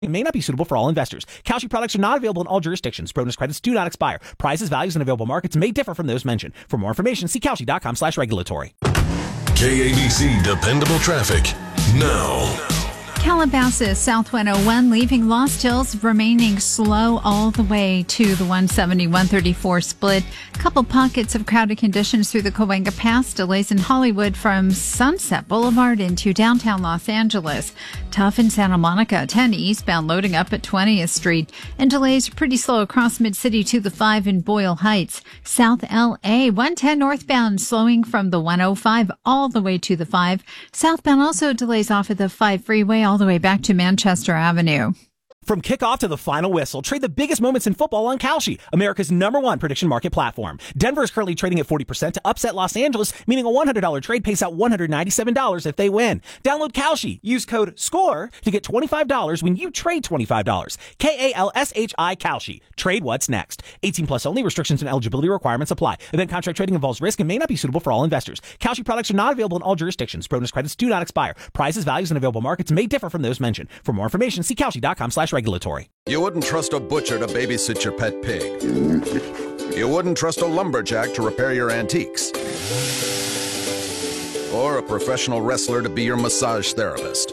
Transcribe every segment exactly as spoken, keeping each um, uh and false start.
It may not be suitable for all investors. Kalshi products are not available in all jurisdictions. Bonus credits do not expire. Prices, values, and available markets may differ from those mentioned. For more information, see Kalshi.com slash regulatory. K A B C Dependable Traffic now. Calabasas, South one oh one, leaving Lost Hills, remaining slow all the way to the one seventy, one thirty-four split. Couple pockets of crowded conditions through the Cahuenga Pass. Delays in Hollywood from Sunset Boulevard into downtown Los Angeles. Tough in Santa Monica, ten eastbound loading up at twentieth Street. And delays pretty slow across Mid-City to the five in Boyle Heights. South L A, one ten northbound slowing from the one oh five all the way to the five. Southbound also delays off of the five freeway all the way back to Manchester Avenue. From kickoff to the final whistle, trade the biggest moments in football on Kalshi, America's number one prediction market platform. Denver is currently trading at forty percent to upset Los Angeles, meaning a one hundred dollars trade pays out one hundred ninety-seven dollars if they win. Download Kalshi. Use code SCORE to get twenty-five dollars when you trade twenty-five dollars. K A L S H I Kalshi. Trade what's next. eighteen plus only. Restrictions and eligibility requirements apply. Event contract trading involves risk and may not be suitable for all investors. Kalshi products are not available in all jurisdictions. Bonus credits do not expire. Prices, values, and available markets may differ from those mentioned. For more information, see Kalshi.com slash regulatory. You wouldn't trust a butcher to babysit your pet pig. You wouldn't trust a lumberjack to repair your antiques. Or a professional wrestler to be your massage therapist.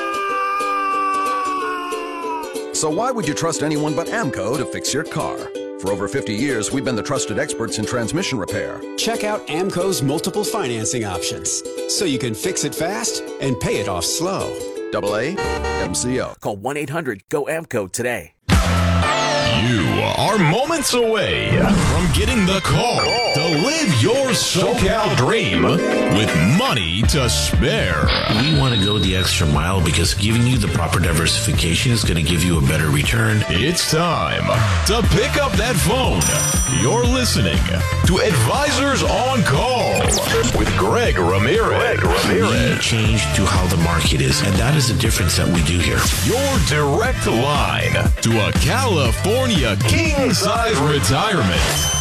So why would you trust anyone but AMCO to fix your car? For over fifty years, we've been the trusted experts in transmission repair. Check out AMCO's multiple financing options, so you can fix it fast and pay it off slow. Double A M C O. Call one eight hundred G O A M C O today. You are moments away from getting the call to live your SoCal dream with money to spare. We want to go the extra mile because giving you the proper diversification is going to give you a better return. It's time to pick up that phone. You're listening to Advisors on Call with Greg Ramirez. Greg Ramirez. We change to how the market is, and that is the difference that we do here. Your direct line to a California king-size retirement.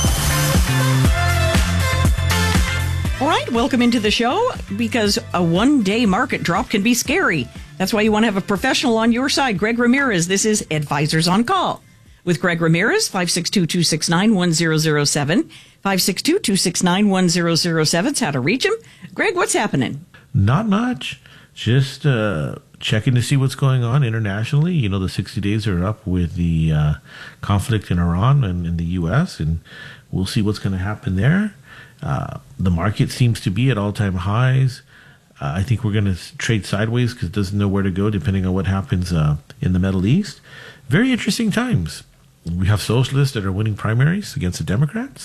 All right, welcome into the show, because a one-day market drop can be scary. That's why you want to have a professional on your side. Greg Ramirez, this is Advisors on Call. With Greg Ramirez, five six two, two six nine, one zero zero seven. five six two, two six nine, one zero zero seven is how to reach him. Greg, what's happening? Not much. Just uh, checking to see what's going on internationally. You know, the sixty days are up with the uh, conflict in Iran and in the U S, and we'll see what's going to happen there. Uh, the market seems to be at all-time highs. Uh, I think we're going to trade sideways because it doesn't know where to go depending on what happens uh, in the Middle East. Very interesting times. We have socialists that are winning primaries against the Democrats.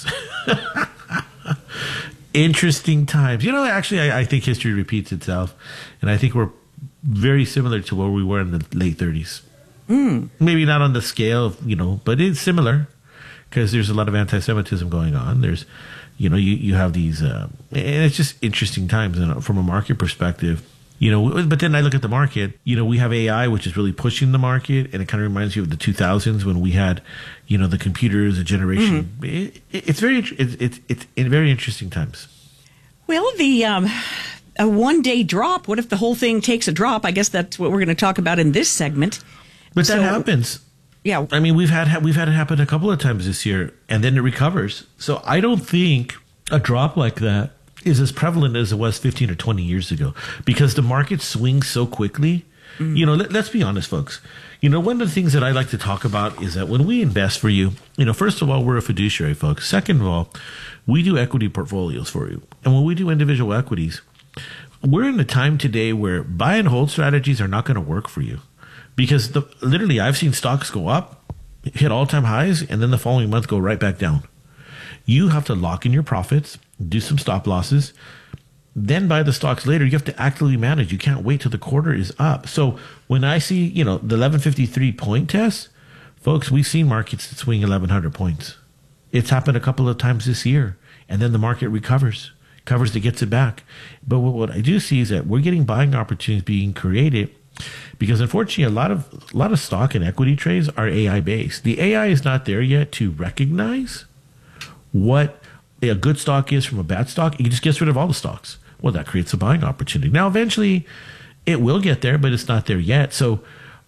Interesting times. You know, actually, I, I think history repeats itself, and I think we're very similar to where we were in the late thirties. Mm. Maybe not on the scale, of, you know, but it's similar because there's a lot of anti-Semitism going on. There's, you know, you, you have these, uh, and it's just interesting times and from a market perspective. You know, but then I look at the market, you know, we have A I, which is really pushing the market. And it kind of reminds you of the two thousands when we had, you know, the computers, a generation. Mm-hmm. It, it, it's very, it's, it's, it's in very interesting times. Well, the, um, a one day drop, what if the whole thing takes a drop? I guess that's what we're going to talk about in this segment. But so, that happens. Yeah. I mean, we've had, we've had it happen a couple of times this year and then it recovers. So I don't think a drop like that is as prevalent as it was fifteen or twenty years ago because the market swings so quickly. Mm. You know, let, let's be honest, folks. You know, one of the things that I like to talk about is that when we invest for you, you know, first of all, we're a fiduciary, folks. Second of all, we do equity portfolios for you. And when we do individual equities, we're in a time today where buy and hold strategies are not going to work for you because the, literally I've seen stocks go up, hit all-time highs, and then the following month go right back down. You have to lock in your profits, do some stop losses, then buy the stocks later. You have to actively manage. You can't wait till the quarter is up. So when I see, you know, the eleven fifty-three point test, folks, we've seen markets that swing eleven hundred points. It's happened a couple of times this year, and then the market recovers, covers it, gets it back. But what, what I do see is that we're getting buying opportunities being created because unfortunately a lot of a lot of stock and equity trades are A I based. The A I is not there yet to recognize what a good stock is from a bad stock. It just gets rid of all the stocks. Well, that creates a buying opportunity. Now, eventually, it will get there, but it's not there yet. So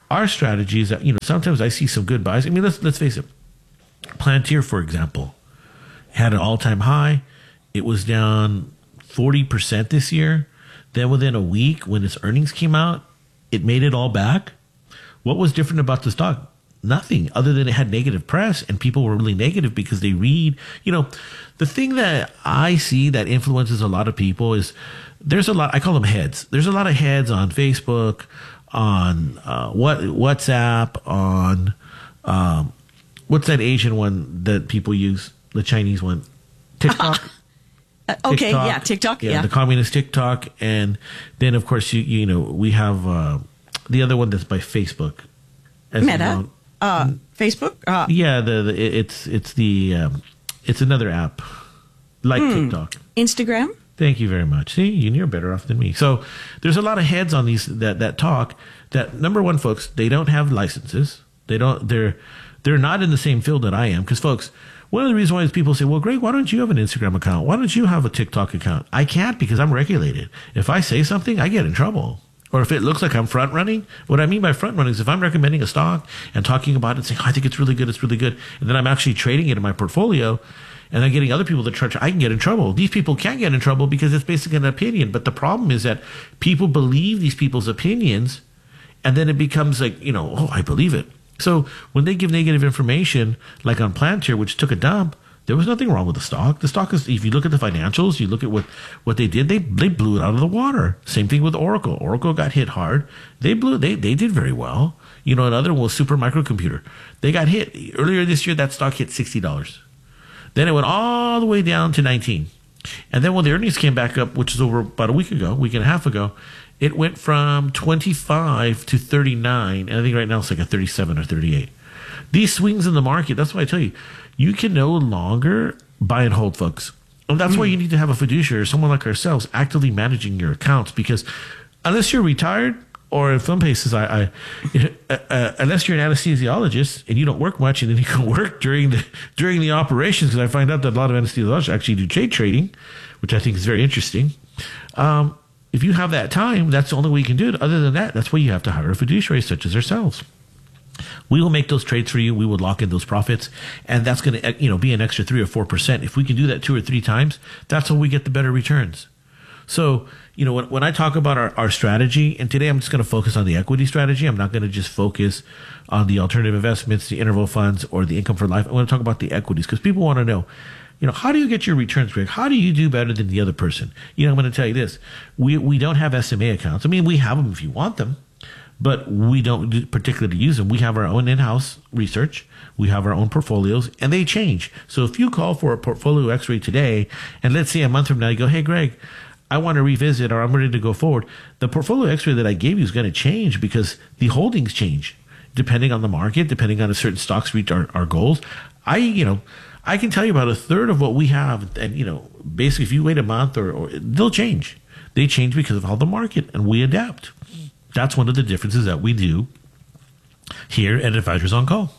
our strategy is that, you know, sometimes I see some good buys. I mean, let's let's face it. Palantir, for example, had an all-time high. It was down forty percent this year. Then within a week, when its earnings came out, it made it all back. What was different about the stock? Nothing, other than it had negative press, and people were really negative because they read. You know, the thing that I see that influences a lot of people is there's a lot, I call them heads. There's a lot of heads on Facebook, on uh, what WhatsApp, on um, what's that Asian one that people use, the Chinese one? TikTok. Uh, okay, TikTok. yeah, TikTok, yeah. Yeah, the communist TikTok. And then, of course, you you know, we have uh, the other one that's by Facebook. As Meta? You know. Uh, Facebook? Uh, yeah, the, the it's it's the um, it's another app like hmm. TikTok. Instagram? Thank you very much. See, you're better off than me. So there's a lot of heads on these that, that talk that, number one, folks, they don't have licenses. They don't, they're, they're not in the same field that I am. Because, folks, one of the reasons why is people say, well, Greg, why don't you have an Instagram account? Why don't you have a TikTok account? I can't because I'm regulated. If I say something, I get in trouble. Or if it looks like I'm front running, what I mean by front running is if I'm recommending a stock and talking about it and saying, oh, I think it's really good, it's really good, and then I'm actually trading it in my portfolio, and I'm getting other people to charge, I can get in trouble. These people can't get in trouble because it's basically an opinion. But the problem is that people believe these people's opinions, and then it becomes like, you know, oh, I believe it. So when they give negative information, like on Palantir, which took a dump, there was nothing wrong with the stock. The stock is, if you look at the financials, you look at what, what they did, they they blew it out of the water. Same thing with Oracle. Oracle got hit hard. They blew, they they did very well. You know, another one was Super Microcomputer. They got hit. Earlier this year, that stock hit sixty dollars. Then it went all the way down to nineteen. And then when the earnings came back up, which is over about a week ago, week and a half ago, it went from twenty-five to thirty-nine. And I think right now it's like a thirty-seven or thirty-eight. These swings in the market, that's why I tell you, you can no longer buy and hold, folks. And that's mm. why you need to have a fiduciary, someone like ourselves, actively managing your accounts. Because unless you're retired, or in some cases, I, I uh, uh, unless you're an anesthesiologist and you don't work much, and then you can work during the during the operations, because I find out that a lot of anesthesiologists actually do trade trading, which I think is very interesting. Um, if you have that time, that's the only way you can do it. Other than that, that's why you have to hire a fiduciary such as ourselves. We will make those trades for you. We will lock in those profits, and that's going to, you know, be an extra three or four percent. If we can do that two or three times, that's how we get the better returns. So, you know, when, when I talk about our, our strategy, and today I'm just going to focus on the equity strategy. I'm not going to just focus on the alternative investments, the interval funds, or the income for life. I want to talk about the equities because people want to know, you know, how do you get your returns, Greg? How do you do better than the other person? You know, I'm going to tell you this. We we don't have S M A accounts. I mean, we have them if you want them, but we don't particularly use them. We have our own in-house research. We have our own portfolios, and they change. So if you call for a portfolio x-ray today, and let's say a month from now, you go, hey, Greg, I want to revisit, or I'm ready to go forward, the portfolio x-ray that I gave you is going to change because the holdings change depending on the market, depending on a certain stocks reach our, our goals. I, you know, I can tell you about a third of what we have, and, you know, basically if you wait a month, or, or they'll change. They change because of how the market, and we adapt. That's one of the differences that we do here at Advisors on Call.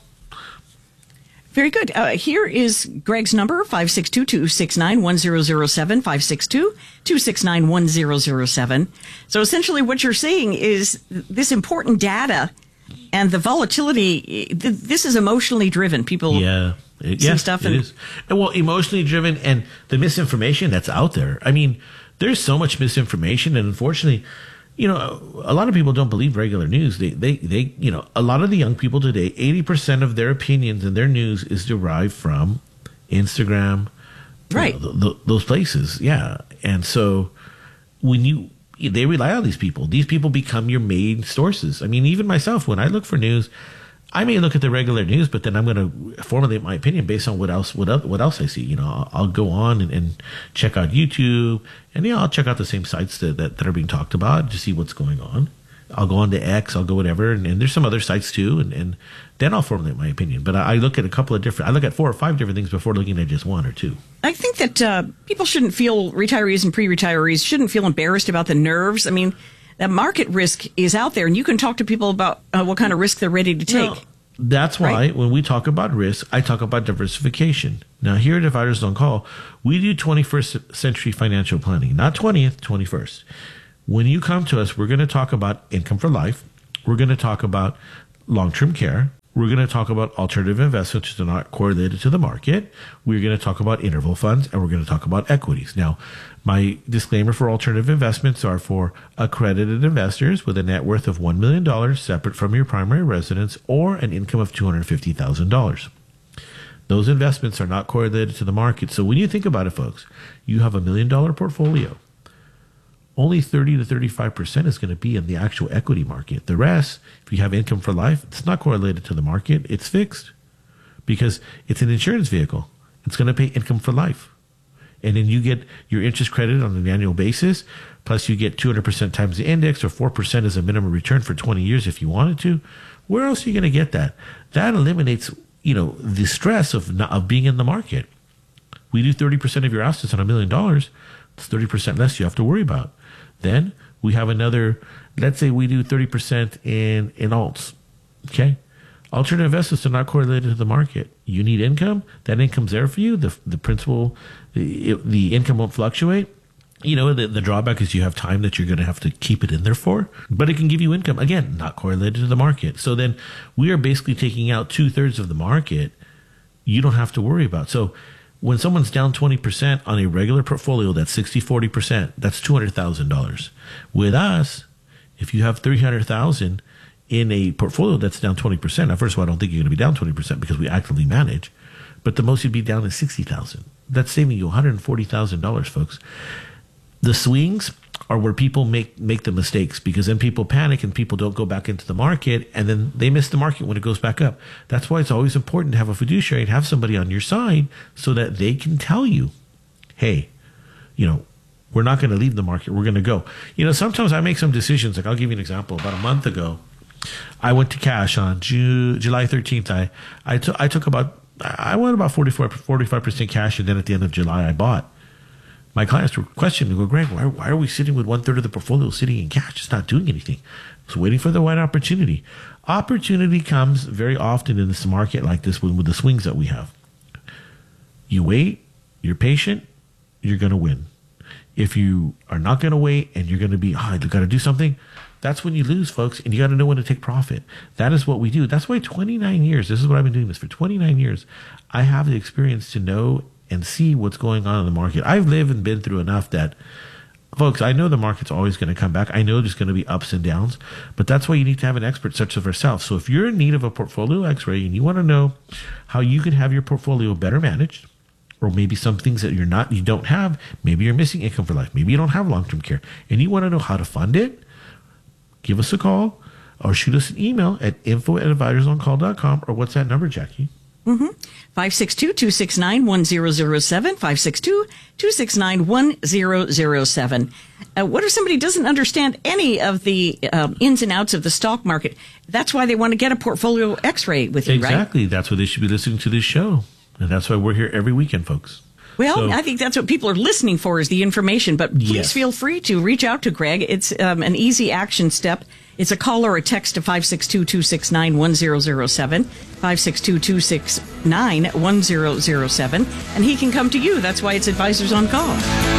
Very good. Uh, here is Greg's number, five six two, two six nine, one zero zero seven, five six two, two six nine, one zero zero seven. So essentially what you're saying is this important data and the volatility, th- this is emotionally driven. People yeah, it, see yeah, stuff. It and, is. And, well, emotionally driven, and the misinformation that's out there. I mean, there's so much misinformation, and unfortunately, you know, a lot of people don't believe regular news. They, they, they, you know, a lot of the young people today, eighty percent of their opinions and their news is derived from Instagram, right? You know, th- th- those places, yeah. And so when you, they rely on these people. These people become your main sources. I mean, even myself, when I look for news, I may look at the regular news, but then I'm going to formulate my opinion based on what else, what else, what else I see. You know, I'll, I'll go on and, and check out YouTube, and yeah, I'll check out the same sites that, that, that are being talked about to see what's going on. I'll go on to X, I'll go whatever, and, and there's some other sites too, and, and then I'll formulate my opinion. But I, I look at a couple of different, I look at four or five different things before looking at just one or two. I think that uh, people shouldn't feel, retirees and pre-retirees shouldn't feel embarrassed about the nerves. I mean, that market risk is out there, and you can talk to people about uh, what kind of risk they're ready to take. No. That's why right. when we talk about risk, I talk about diversification. Now, here at Advisors on Call, we do twenty-first century financial planning, not twentieth, twenty-first. When you come to us, we're going to talk about income for life. we're going to talk about long-term care. We're going to talk about alternative investments that are not correlated to the market. We're going to talk about interval funds, and we're going to talk about equities. Now, my disclaimer for alternative investments are for accredited investors with a net worth of one million dollars separate from your primary residence or an income of two hundred fifty thousand dollars. Those investments are not correlated to the market. So when you think about it, folks, you have a million dollar portfolio. Only thirty to thirty-five percent is going to be in the actual equity market. The rest, if you have income for life, it's not correlated to the market. It's fixed because it's an insurance vehicle. It's going to pay income for life. And then you get your interest credit on an annual basis, plus you get two hundred percent times the index, or four percent as a minimum return for twenty years if you wanted to. Where else are you going to get that? That eliminates, you know, the stress of not, of being in the market. We do thirty percent of your assets on a million dollars. It's thirty percent less you have to worry about. Then we have another, let's say we do thirty percent in, in alts. Okay. Alternative investments are not correlated to the market. You need income. That income's there for you. The, the principal, the, the income won't fluctuate. You know, the, the drawback is you have time that you're going to have to keep it in there for, but it can give you income. Again, not correlated to the market. So then we are basically taking out two thirds of the market you don't have to worry about. So when someone's down twenty percent on a regular portfolio, that's sixty forty percent, that's two hundred thousand dollars. With us, if you have three hundred thousand dollars in a portfolio that's down twenty percent, now, first of all, I don't think you're going to be down twenty percent because we actively manage, but the most you'd be down is sixty thousand dollars. That's saving you one hundred forty thousand dollars, folks. The swings are where people make, make the mistakes, because then people panic and people don't go back into the market, and then they miss the market when it goes back up. That's why it's always important to have a fiduciary and have somebody on your side so that they can tell you, hey, you know, we're not going to leave the market. We're going to go. You know, sometimes I make some decisions. Like, I'll give you an example. About a month ago, I went to cash on Ju- July thirteenth. I, I, t- I took about, I went about forty-four, forty-five percent cash, and then at the end of July, I bought. My clients were questioning me, go, Greg, why, why are we sitting with one third of the portfolio sitting in cash? It's not doing anything. I was waiting for the right opportunity. Opportunity comes very often in this market like this with, with the swings that we have. You wait, you're patient, you're going to win. If you are not going to wait and you're going to be, oh, I've got to do something, that's when you lose, folks, and you got to know when to take profit. That is what we do. That's why twenty-nine years, this is what I've been doing this for twenty-nine years. I have the experience to know and see what's going on in the market. I've lived and been through enough that, folks, I know the market's always going to come back. I know there's going to be ups and downs, but that's why you need to have an expert such as ourselves. So if you're in need of a portfolio x-ray and you want to know how you can have your portfolio better managed, or maybe some things that you're not, you don't have, maybe you're missing income for life, maybe you don't have long-term care, and you want to know how to fund it, give us a call or shoot us an email at info at advisors on call dot com, or what's that number, Jackie? Mm-hmm. five six two, two six nine, one zero zero seven, five six two, two six nine, one zero zero seven. Uh, what if somebody doesn't understand any of the um, ins and outs of the stock market? That's why they want to get a portfolio x-ray with you, exactly. right? Exactly. That's why they should be listening to this show. And that's why we're here every weekend, folks. Well, so, I think that's what people are listening for, is the information. But please yes. feel free to reach out to Greg. It's um, an easy action step. It's a call or a text to five six two, two six nine, one zero zero seven, five six two, two six nine, one zero zero seven, and he can come to you. That's why it's Advisors on Call.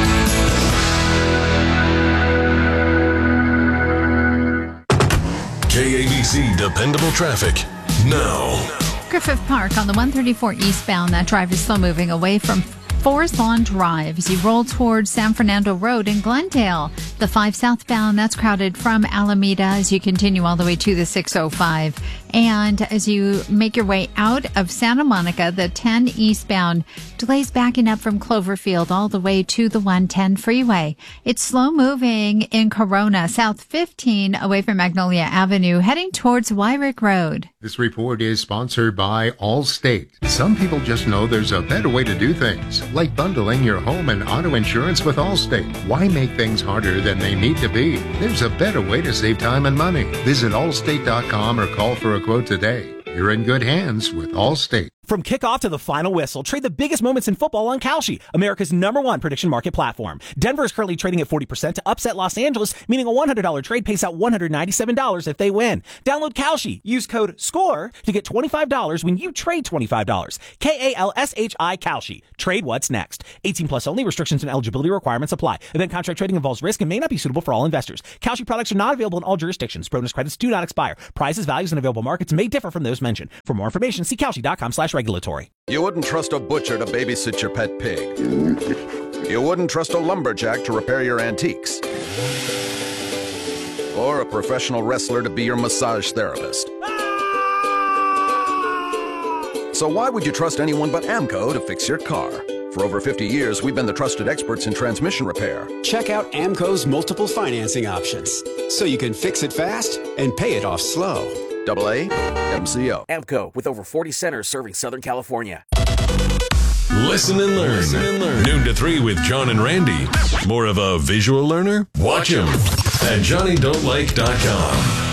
K A B C Dependable Traffic now. Griffith Park on the one thirty-four eastbound. That drive is still moving away from Forest Lawn Drive as you roll towards San Fernando Road in Glendale. The five southbound, that's crowded from Alameda as you continue all the way to the six oh five. And as you make your way out of Santa Monica, the ten eastbound delays backing up from Cloverfield all the way to the one ten freeway. It's slow moving in Corona, South fifteen away from Magnolia Avenue, heading towards Wyrick Road. This report is sponsored by Allstate. Some people just know there's a better way to do things, like bundling your home and auto insurance with Allstate. Why make things harder than they need to be? There's a better way to save time and money. Visit allstate dot com or call for a quote today. You're in good hands with Allstate. From kickoff to the final whistle, trade the biggest moments in football on Kalshi, America's number one prediction market platform. Denver is currently trading at forty percent to upset Los Angeles, meaning a one hundred dollars trade pays out one hundred ninety-seven dollars if they win. Download Kalshi. Use code SCORE to get twenty-five dollars when you trade twenty-five dollars. K A L S H I Kalshi. Trade what's next. eighteen plus only. Restrictions and eligibility requirements apply. Event contract trading involves risk and may not be suitable for all investors. Kalshi products are not available in all jurisdictions. Bonus credits do not expire. Prices, values, and available markets may differ from those mentioned. For more information, see Kalshi.com slash regulatory. You wouldn't trust a butcher to babysit your pet pig. You wouldn't trust a lumberjack to repair your antiques. Or a professional wrestler to be your massage therapist. So why would you trust anyone but AMCO to fix your car? For over fifty years, we've been the trusted experts in transmission repair. Check out AMCO's multiple financing options, so you can fix it fast and pay it off slow. Double A M C O. AMCO, with over forty centers serving Southern California. Listen and learn. Listen and learn. Noon to three with John and Randy. More of a visual learner? Watch him at Johnny Don't Like dot com.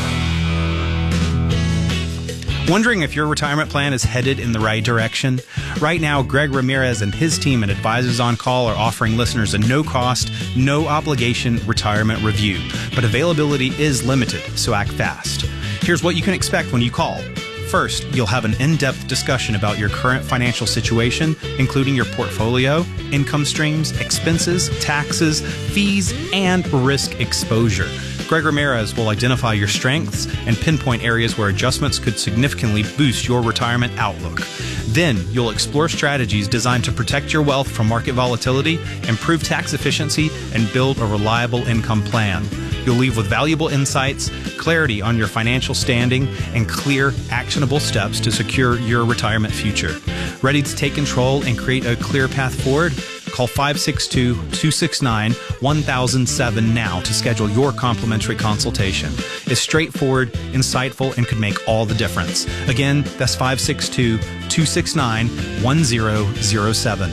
Wondering if your retirement plan is headed in the right direction? Right now, Greg Ramirez and his team at Advisors on Call are offering listeners a no-cost, no-obligation retirement review. But availability is limited, so act fast. Here's what you can expect when you call. First, you'll have an in-depth discussion about your current financial situation, including your portfolio, income streams, expenses, taxes, fees, and risk exposure. Greg Ramirez will identify your strengths and pinpoint areas where adjustments could significantly boost your retirement outlook. Then, you'll explore strategies designed to protect your wealth from market volatility, improve tax efficiency, and build a reliable income plan. You'll leave with valuable insights, clarity on your financial standing, and clear, actionable steps to secure your retirement future. Ready to take control and create a clear path forward? Call five six two, two six nine, one thousand seven now to schedule your complimentary consultation. It's straightforward, insightful, and could make all the difference. Again, that's five six two, two six nine, one zero zero seven.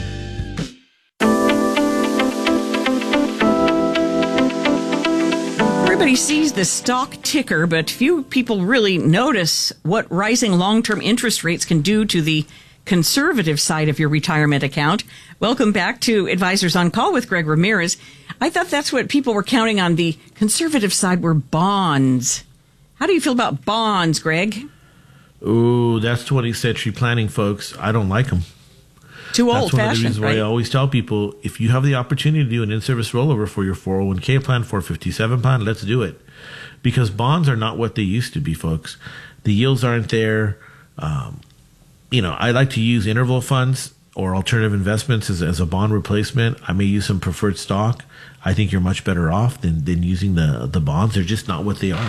Everybody sees the stock ticker, but few people really notice what rising long-term interest rates can do to the conservative side of your retirement account. Welcome back to Advisors on Call with Greg Ramirez. I thought that's what people were counting on. The conservative side were bonds. How do you feel about bonds, Greg? Ooh, that's twentieth century planning, folks. I don't like them. Too That's old one of the fashioned, reasons why right? I always tell people, if you have the opportunity to do an in-service rollover for your four oh one k plan, four fifty-seven plan, let's do it. Because bonds are not what they used to be, folks. The yields aren't there. Um, you know, I like to use interval funds or alternative investments as, as a bond replacement. I may use some preferred stock. I think you're much better off than, than using the, the bonds. They're just not what they are.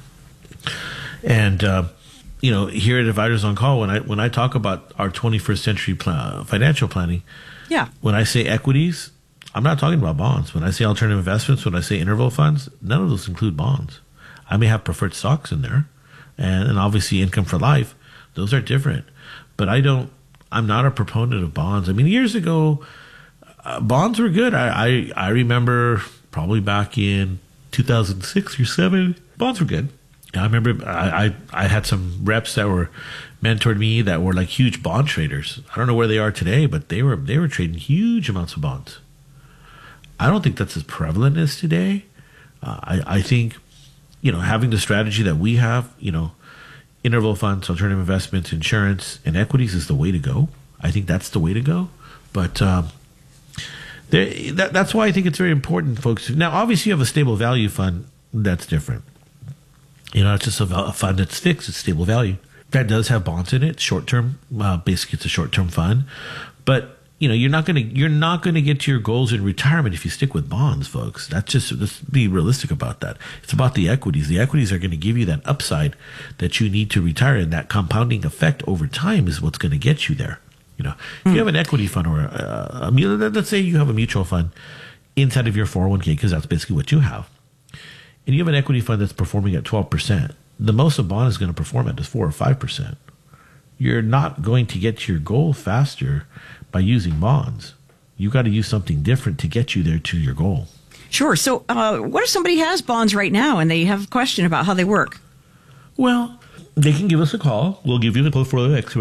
And, uh, you know, here at Advisors on Call, when I when I talk about our twenty-first century plan, financial planning, yeah, when I say equities, I'm not talking about bonds. When I say alternative investments, when I say interval funds, none of those include bonds. I may have preferred stocks in there, and, and obviously income for life. Those are different. But I don't. I'm not a proponent of bonds. I mean, years ago, uh, bonds were good. I, I I remember probably back in two thousand six or seven, bonds were good. I remember I, I, I had some reps that were mentored me that were like huge bond traders. I don't know where they are today, but they were they were trading huge amounts of bonds. I don't think that's as prevalent as today. Uh, I, I think, you know, having the strategy that we have, you know, interval funds, alternative investments, insurance, and equities is the way to go. I think that's the way to go. But um, there, that, that's why I think it's very important, folks. Now, obviously, you have a stable value fund. That's different. You know, it's just a, a fund that's fixed. It's stable value. That does have bonds in it, short term. Uh, basically, it's a short term fund. But you know, you're not gonna you're not gonna get to your goals in retirement if you stick with bonds, folks. That's just let's be realistic about that. It's about the equities. The equities are going to give you that upside that you need to retire, and that compounding effect over time is what's going to get you there. You know, if you have an equity fund or a, a, a let's say you have a mutual fund inside of your four oh one k, because that's basically what you have. And you have an equity fund that's performing at twelve percent. The most a bond is going to perform at is four or five percent. You're not going to get to your goal faster by using bonds. You got to use something different to get you there to your goal. Sure. So uh, what if somebody has bonds right now and they have a question about how they work? Well, they can give us a call. We'll give you the portfolio x-ray.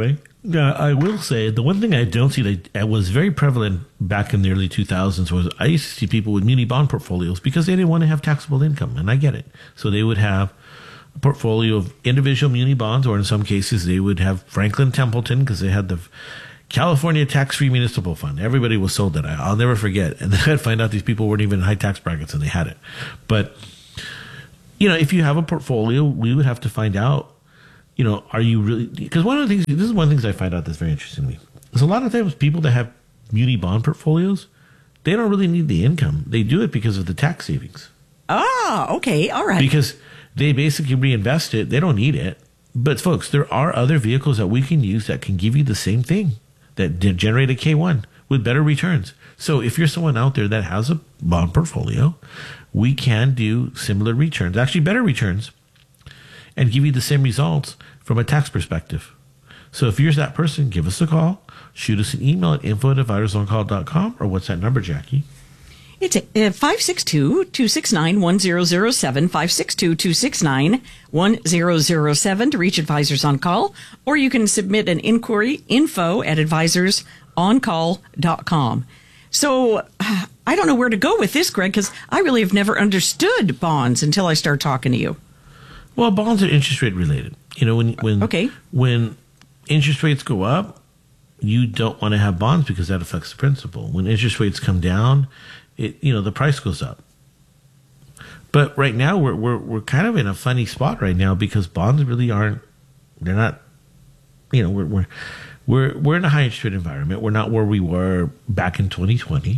Yeah, I will say the one thing I don't see that was very prevalent back in the early two thousands was I used to see people with muni bond portfolios because they didn't want to have taxable income, and I get it. So they would have a portfolio of individual muni bonds, or in some cases they would have Franklin Templeton because they had the California Tax-Free Municipal Fund. Everybody was sold that. I'll never forget. And then I'd find out these people weren't even in high tax brackets and they had it. But, you know, if you have a portfolio, we would have to find out, you know, are you really, because one of the things, this is one of the things I find out that's very interesting to me. There's a lot of times people that have muni bond portfolios, they don't really need the income. They do it because of the tax savings. Ah, okay. All right. Because they basically reinvest it. They don't need it. But folks, there are other vehicles that we can use that can give you the same thing, that generate a K one with better returns. So if you're someone out there that has a bond portfolio, we can do similar returns, actually better returns, and give you the same results from a tax perspective. So if you're that person, give us a call, shoot us an email at info at advisors on call dot com, or what's that number, Jackie? It's uh, five six two, two six nine, one zero zero seven, five six two, two six nine, one zero zero seven to reach Advisors on Call, or you can submit an inquiry, info at advisors on call dot com. So uh, I don't know where to go with this, Greg, because I really have never understood bonds until I start talking to you. Well, bonds are interest rate related. You know, when when okay. when interest rates go up, you don't want to have bonds because that affects the principal. When interest rates come down, it you know the price goes up. But right now we're we're we're kind of in a funny spot right now because bonds really aren't. They're not. You know, we're we're we're we're in a high interest rate environment. We're not where we were back in twenty twenty.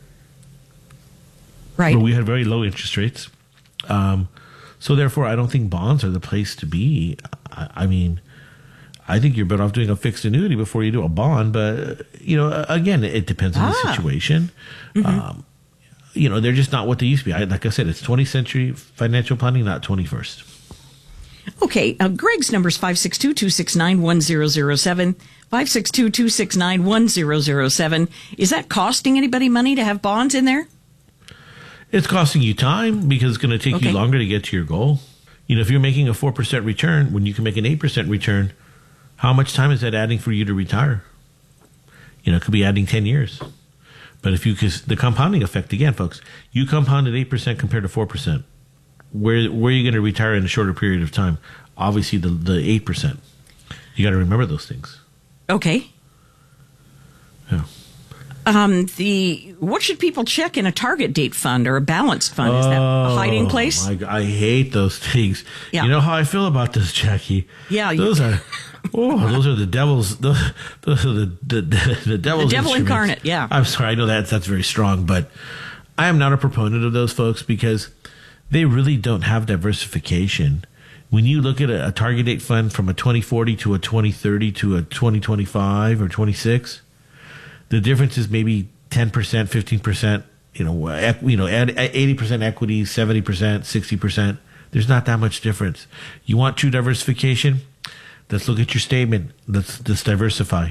Right. Where we had very low interest rates. Um, So therefore, I don't think bonds are the place to be. I, I mean, I think you're better off doing a fixed annuity before you do a bond. But, you know, again, it depends on ah. the situation. Mm-hmm. Um, you know, they're just not what they used to be. I, like I said, it's twentieth century financial planning, not twenty-first. Okay. Uh, Greg's number is five six two, two six nine, one zero zero seven. five six two, two six nine, one zero zero seven. Is that costing anybody money to have bonds in there? It's costing you time because it's going to take okay. you longer to get to your goal. You know, if you're making a four percent return when you can make an eight percent return, how much time is that adding for you to retire? You know, it could be adding ten years. But if you, because the compounding effect, again, folks, you compound at eight percent compared to four percent. Where, where are you going to retire in a shorter period of time? Obviously, the, the eight percent. You got to remember those things. Okay. Yeah. Um, the what should people check in a target date fund or a balanced fund? Is that a hiding place? My, I hate those things. Yeah. You know how I feel about this, Jackie? Yeah. Those are, oh, those are the devil's, those, those are the, the, the, the devil's The devil instruments. incarnate, yeah. I'm sorry, I know that that's very strong, but I am not a proponent of those folks because they really don't have diversification. When you look at a, a target date fund from a twenty forty to a twenty thirty to a twenty twenty-five or twenty-six, the difference is maybe ten percent, fifteen percent, you know, equ- you know, eighty percent equity, seventy percent, sixty percent. There's not that much difference. You want true diversification? Let's look at your statement. Let's, let's diversify.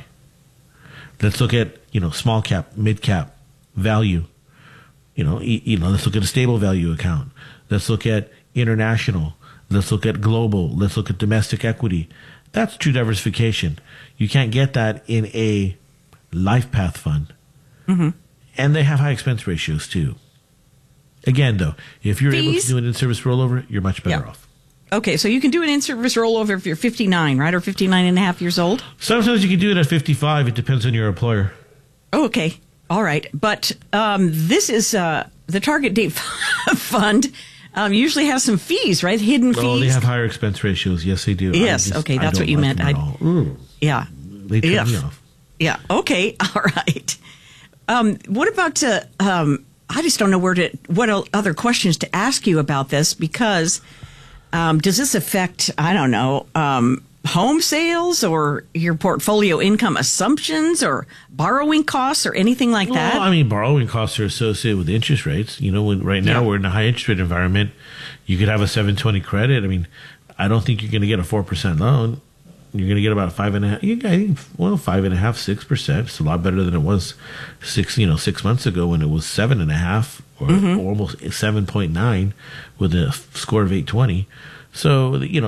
Let's look at, you know, small cap, mid cap, value. You know, you know, let's look at a stable value account. Let's look at international. Let's look at global. Let's look at domestic equity. That's true diversification. You can't get that in a life path fund. Mm-hmm. And they have high expense ratios too. Again, though, if you're Fees? able to do an in-service rollover, you're much better Yeah. off. Okay, so you can do an in-service rollover if you're fifty-nine, right? Or fifty-nine and a half years old? Sometimes you can do it at fifty-five. It depends on your employer. Oh, okay. All right. But um, this is uh, the target date fund um, usually has some fees, right? Hidden fees. Oh, they have higher expense ratios. Yes, they do. Yes. Just, okay, that's I what you like meant. them at I, all. Ooh, yeah. they turn yeah. me off. Yeah. Okay. All right. Um, what about uh, um, I just don't know where to what other questions to ask you about this because um, does this affect I don't know um, home sales or your portfolio income assumptions or borrowing costs or anything like that? Well, I mean, borrowing costs are associated with interest rates. You know, when, right now Yeah. we're in a high interest rate environment. You could have a seven twenty credit. I mean, I don't think you're going to get a four percent loan. You're going to get about a five and a half. You I think well, five and a half, six percent. It's a lot better than it was six, you know, six months ago when it was seven and a half or Mm-hmm. almost seven point nine with a score of eight twenty. So you know,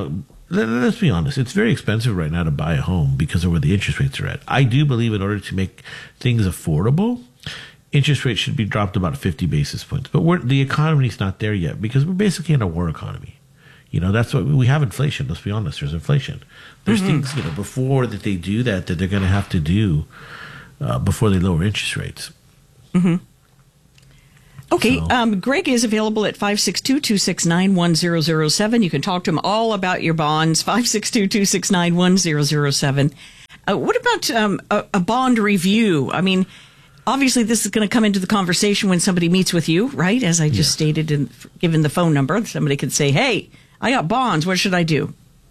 let, let's be honest. It's very expensive right now to buy a home because of where the interest rates are at. I do believe in order to make things affordable, interest rates should be dropped about fifty basis points. But we're, the economy's not there yet because we're basically in a war economy. You know, that's what we have inflation. Let's be honest. There's inflation. There's mm-hmm. things, you know, before that they do that, that they're going to have to do uh, before they lower interest rates. Mm-hmm. Okay. So. Um, Greg is available at five six two, two six nine, one zero zero seven. You can talk to him all about your bonds, five six two, two six nine, one zero zero seven. Uh, what about um, a, a bond review? I mean, obviously, this is going to come into the conversation when somebody meets with you, right? As I just yes. stated, and given the phone number, somebody could say, hey, I got bonds. What should I do?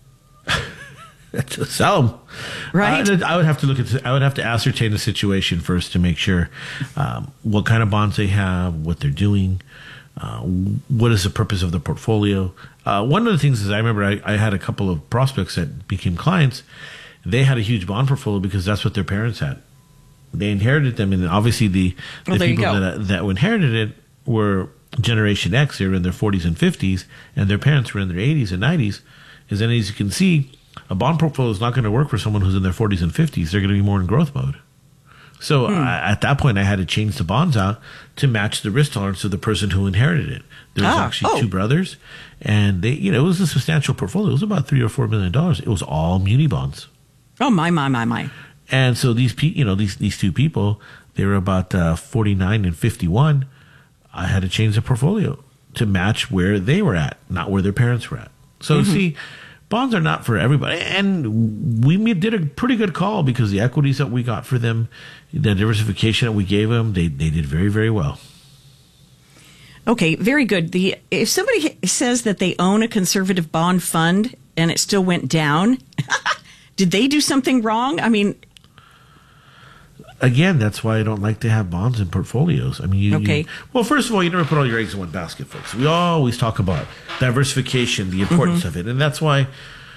Just sell them. Right. Uh, I would have to look at, I would have to ascertain the situation first to make sure um, what kind of bonds they have, what they're doing, uh, what is the purpose of the portfolio. Uh, one of the things is I remember I, I had a couple of prospects that became clients. They had a huge bond portfolio because that's what their parents had. They inherited them, and obviously the, the well, people that that inherited it were Generation X. They were in their forties and fifties, and their parents were in their eighties and nineties. As then, as you can see, a bond portfolio is not going to work for someone who's in their forties and fifties. They're going to be more in growth mode. So hmm. I, at that point, I had to change the bonds out to match the risk tolerance of the person who inherited it. There was ah, actually oh. two brothers, and they, you know, it was a substantial portfolio. It was about three or four million dollars. It was all muni bonds. Oh my my my my! And so these, pe- you know, these these two people, they were about uh, forty-nine and fifty-one. I had to change the portfolio to match where they were at, not where their parents were at. So mm-hmm. see, bonds are not for everybody. And we did a pretty good call because the equities that we got for them, the diversification that we gave them, they, they did very, very well. Okay, very good. The if somebody says that they own a conservative bond fund and it still went down, did they do something wrong? I mean... Again, that's why I don't like to have bonds in portfolios. I mean, you, okay. You, well, first of all, you never put all your eggs in one basket, folks. We always talk about diversification, the importance mm-hmm. of it, and that's why,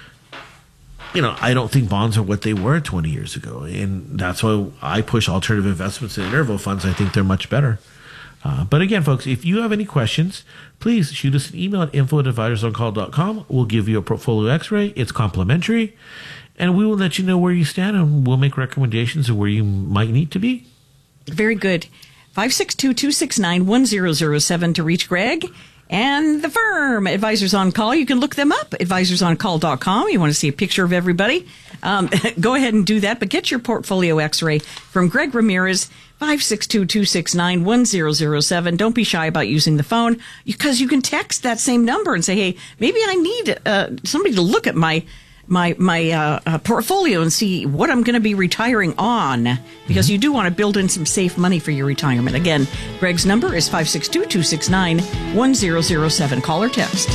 you know, I don't think bonds are what they were twenty years ago, and that's why I push alternative investments and interval funds. I think they're much better. Uh, but again, folks, if you have any questions, please shoot us an email at info at advisors on call dot com. We'll give you a portfolio x-ray. It's complimentary. And we will let you know where you stand, and we'll make recommendations of where you might need to be. Very good. five six two, two six nine, one zero zero seven to reach Greg and the firm, Advisors on Call. You can look them up, advisors on call dot com. You want to see a picture of everybody? Um, go ahead and do that, but get your portfolio x-ray from Greg Ramirez, five six two, two six nine, one zero zero seven. Don't be shy about using the phone because you can text that same number and say, hey, maybe I need uh, somebody to look at my my my uh, uh, portfolio and see what I'm going to be retiring on, because mm-hmm. you do want to build in some safe money for your retirement. Again, Greg's number is five six two, two six nine, one zero zero seven. Call or text.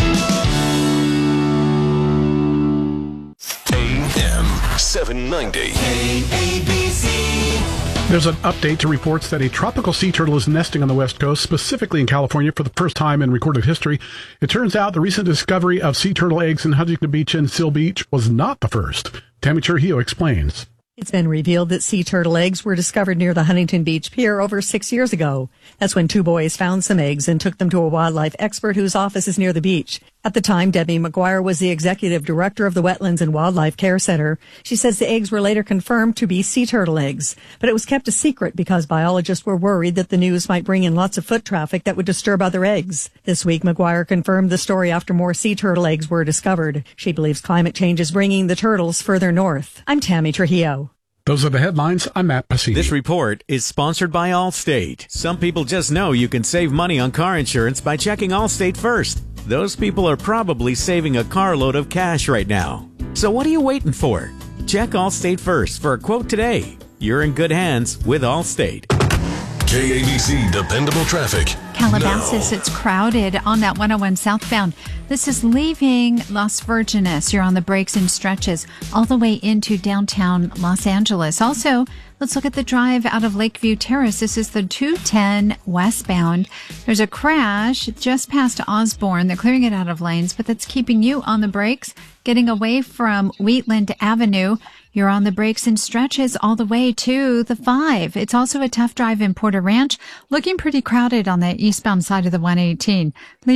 A M seven ninety. A B C. There's an update to reports that a tropical sea turtle is nesting on the West Coast, specifically in California, for the first time in recorded history. It turns out the recent discovery of sea turtle eggs in Huntington Beach and Seal Beach was not the first. Tammy Trujillo explains. It's been revealed that sea turtle eggs were discovered near the Huntington Beach Pier over six years ago. That's when two boys found some eggs and took them to a wildlife expert whose office is near the beach. At the time, Debbie McGuire was the executive director of the Wetlands and Wildlife Care Center. She says the eggs were later confirmed to be sea turtle eggs, but it was kept a secret because biologists were worried that the news might bring in lots of foot traffic that would disturb other eggs. This week, McGuire confirmed the story after more sea turtle eggs were discovered. She believes climate change is bringing the turtles further north. I'm Tammy Trujillo. Those are the headlines. I'm Matt Passini. This report is sponsored by Allstate. Some people just know you can save money on car insurance by checking Allstate first. Those people are probably saving a carload of cash right now. So what are you waiting for? Check Allstate first for a quote today. You're in good hands with Allstate. K A B C Dependable Traffic. Calabasas, now. It's crowded on that one oh one southbound. This is leaving Las Virgenes. You're on the breaks and stretches all the way into downtown Los Angeles. Also, let's look at the drive out of Lakeview Terrace. This is the two ten westbound. There's a crash just past Osborne. They're clearing it out of lanes, but that's keeping you on the brakes, getting away from Wheatland Avenue. You're on the breaks and stretches all the way to the five. It's also a tough drive in Porter Ranch, looking pretty crowded on the eastbound side of the one eighteen, leaving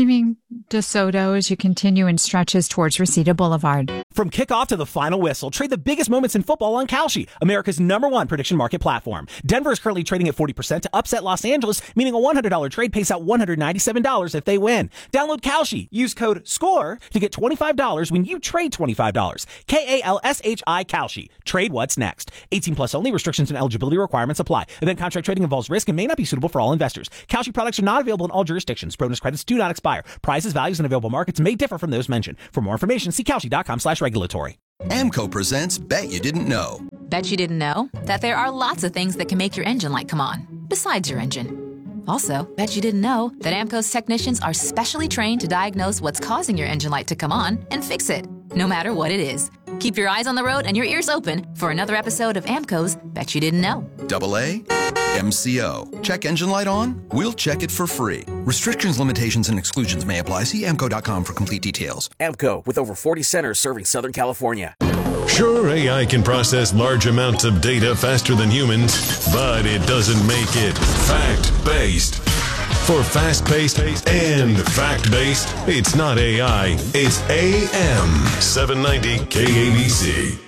DeSoto as you continue in stretches towards Reseda Boulevard. From kickoff to the final whistle, trade the biggest moments in football on Kalshi, America's number one prediction market platform. Denver is currently trading at forty percent to upset Los Angeles, meaning a one hundred dollars trade pays out one hundred ninety-seven dollars if they win. Download Kalshi. Use code SCORE to get twenty-five dollars when you trade twenty-five dollars. K A L S H I Kalshi. Trade what's next. eighteen plus only. Restrictions and eligibility requirements apply. Event contract trading involves risk and may not be suitable for all investors. Kalshi products are not available in all jurisdictions. Bonus credits do not expire. Prices, values, and available markets may differ from those mentioned. For more information, see Kalshi.com slash regulatory. AMCO presents Bet You Didn't Know. Bet you didn't know that there are lots of things that can make your engine light come on, besides your engine. Also, bet you didn't know that AMCO's technicians are specially trained to diagnose what's causing your engine light to come on and fix it, no matter what it is. Keep your eyes on the road and your ears open for another episode of AMCO's Bet You Didn't Know. Double A, M C O. Check engine light on? We'll check it for free. Restrictions, limitations, and exclusions may apply. See A M C O dot com for complete details. AMCO, with over forty centers serving Southern California. Sure, A I can process large amounts of data faster than humans, but it doesn't make it fact-based. For fast-paced and fact-based, it's not A I, it's A M seven ninety K A B C.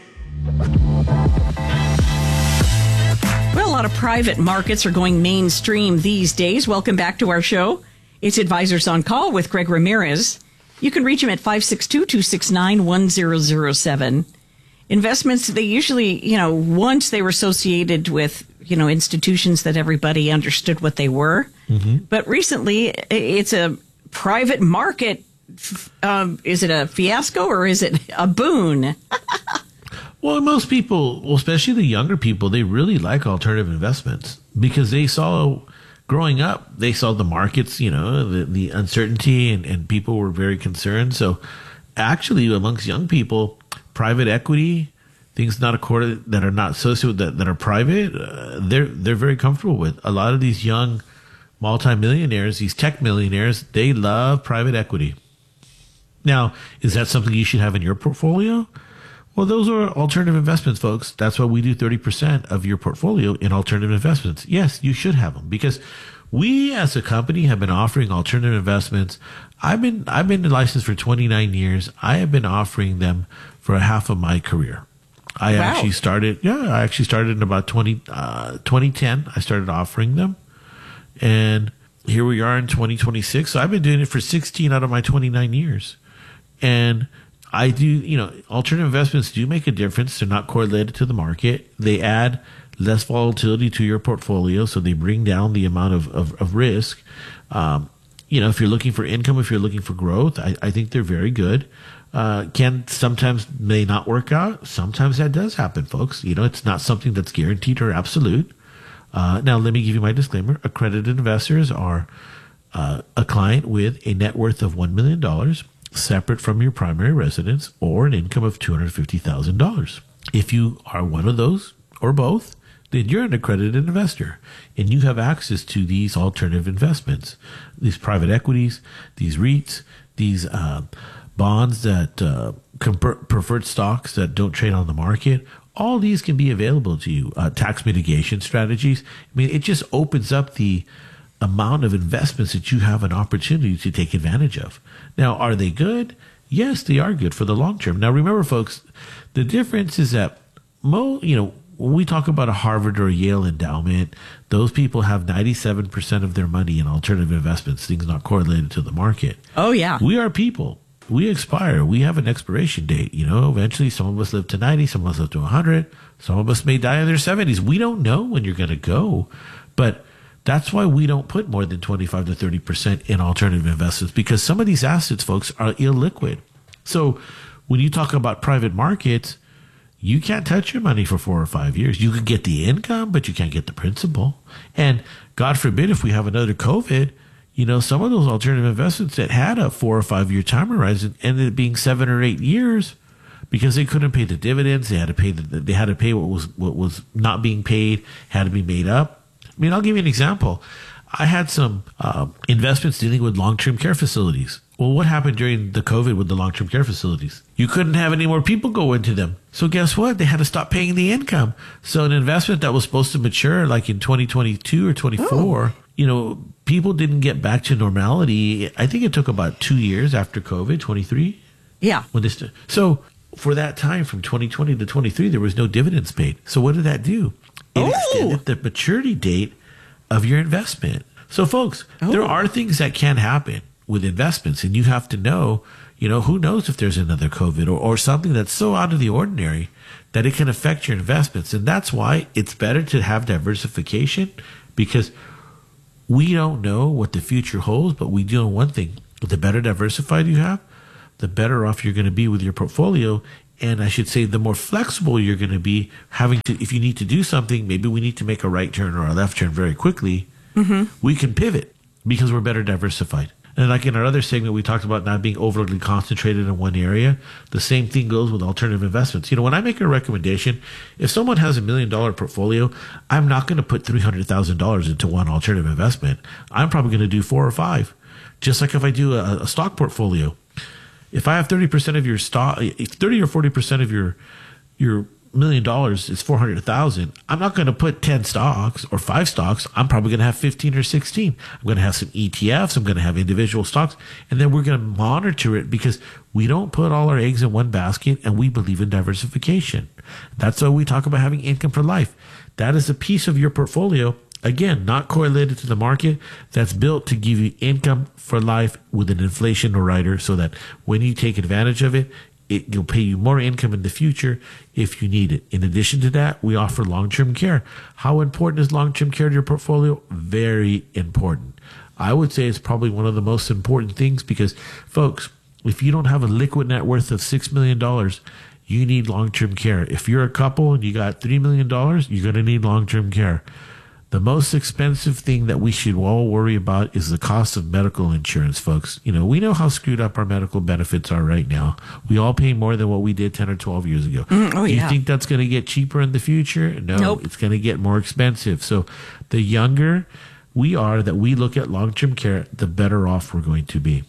Well, a lot of private markets are going mainstream these days. Welcome back to our show. It's Advisors on Call with Greg Ramirez. You can reach him at five six two, two six nine, one zero zero seven. Investments, they usually, you know, once they were associated with, you know, institutions that everybody understood what they were. Mm-hmm. But recently, it's a private market. Um, is it a fiasco or is it a boon? Well, most people, well, especially the younger people, they really like alternative investments because they saw, growing up, they saw the markets, you know, the, the uncertainty and, and people were very concerned. So actually, amongst young people, private equity, things not accorded that are not associated that, that are private, uh, they're they're very comfortable with. A lot of these young multimillionaires, these tech millionaires, they love private equity. Now, is that something you should have in your portfolio? Well, those are alternative investments, folks. That's why we do thirty percent of your portfolio in alternative investments. Yes, you should have them because we as a company have been offering alternative investments. I've been I've been licensed for twenty-nine years. I have been offering them for half of my career. I wow. actually started, yeah, I actually started in about twenty, uh, twenty ten. I started offering them. And here we are in twenty twenty-six. So I've been doing it for sixteen out of my twenty-nine years. And I do, you know, alternative investments do make a difference. They're not correlated to the market. They add less volatility to your portfolio. So they bring down the amount of, of, of risk. Um, you know, if you're looking for income, if you're looking for growth, I, I think they're very good. Uh, can sometimes may not work out. Sometimes that does happen, folks. You know, it's not something that's guaranteed or absolute. Uh, now, let me give you my disclaimer. Accredited investors are uh, a client with a net worth of one million dollars, separate from your primary residence, or an income of two hundred fifty thousand dollars. If you are one of those or both, then you're an accredited investor and you have access to these alternative investments, these private equities, these REITs, these uh, bonds that uh, convert preferred stocks that don't trade on the market. All these can be available to you. Uh, tax mitigation strategies. I mean, it just opens up the amount of investments that you have an opportunity to take advantage of. Now, are they good? Yes, they are good for the long term. Now, remember, folks, the difference is that, mo, you know, when we talk about a Harvard or a Yale endowment, those people have ninety-seven percent of their money in alternative investments, things not correlated to the market. Oh, yeah. We are people. We expire. We have an expiration date. You know, eventually some of us live to ninety, some of us live to one hundred. Some of us may die in their seventies. We don't know when you're going to go. But that's why we don't put more than twenty-five to thirty percent in alternative investments, because some of these assets, folks, are illiquid. So when you talk about private markets, you can't touch your money for four or five years. You can get the income, but you can't get the principal. And God forbid, if we have another COVID, you know, some of those alternative investments that had a four or five year time horizon ended up being seven or eight years because they couldn't pay the dividends. They had to pay the, they had to pay what was, what was not being paid, had to be made up. I mean, I'll give you an example. I had some uh, investments dealing with long-term care facilities. Well, what happened during the COVID with the long-term care facilities? You couldn't have any more people go into them. So guess what? They had to stop paying the income. So an investment that was supposed to mature like in twenty twenty-two or twenty-four, oh. you know, people didn't get back to normality. I think it took about two years after COVID, twenty-three. Yeah. When this, so for that time from twenty twenty to twenty-three, there was no dividends paid. So what did that do? It oh. extended the maturity date of your investment. So folks, oh. there are things that can happen with investments, and you have to know, you know, who knows if there's another COVID or, or something that's so out of the ordinary that it can affect your investments. And that's why it's better to have diversification, because we don't know what the future holds, but we do know one thing. The better diversified you have, the better off you're going to be with your portfolio. And I should say, the more flexible you're going to be, having to, if you need to do something, maybe we need to make a right turn or a left turn very quickly, mm-hmm. we can pivot because we're better diversified. And like in our other segment, we talked about not being overly concentrated in one area. The same thing goes with alternative investments. You know, when I make a recommendation, if someone has a million dollar portfolio, I'm not going to put three hundred thousand dollars into one alternative investment. I'm probably going to do four or five. Just like if I do a, a stock portfolio. If I have thirty percent of your stock, thirty or forty percent of your, your million dollars is four hundred thousand, I'm not going to put ten stocks or five stocks. I'm probably going to have fifteen or sixteen. I'm going to have some E T Fs. I'm going to have individual stocks, and then we're going to monitor it, because we don't put all our eggs in one basket, and we believe in diversification. That's why we talk about having income for life. That is a piece of your portfolio, again, not correlated to the market, that's built to give you income for life with an inflation rider, so that when you take advantage of it, it will pay you more income in the future if you need it. In addition to that, we offer long-term care. How important is long-term care to your portfolio? Very important. I would say it's probably one of the most important things, because, folks, if you don't have a liquid net worth of six million dollars, you need long-term care. If you're a couple and you got three million dollars, you're going to need long-term care. The most expensive thing that we should all worry about is the cost of medical insurance, folks. You know, we know how screwed up our medical benefits are right now. We all pay more than what we did ten or twelve years ago. Mm, oh, Do you yeah. think that's going to get cheaper in the future? No, nope. It's going to get more expensive. So the younger we are that we look at long-term care, the better off we're going to be.